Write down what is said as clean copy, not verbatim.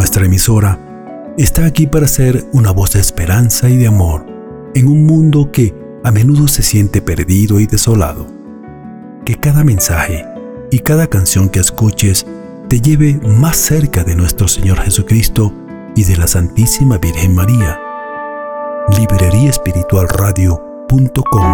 Nuestra emisora está aquí para ser una voz de esperanza y de amor en un mundo que a menudo se siente perdido y desolado. Que cada mensaje y cada canción que escuches te lleve más cerca de nuestro Señor Jesucristo y de la Santísima Virgen María. Libreriaespiritualradio.com